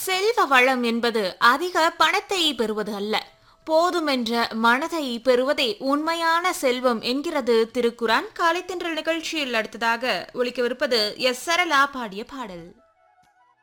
செல்வ வளம் என்பது அதிக பணத்தை பெறுவது அல்ல, போதுமென்ற மனதை பெறுவதே உண்மையான செல்வம் என்கிறது திருக்குரான். காலை தென்றல் நிகழ்ச்சியில் அடுத்ததாக ஒலிக்கவிருப்பது எஸ் சரளா பாடிய பாடல்.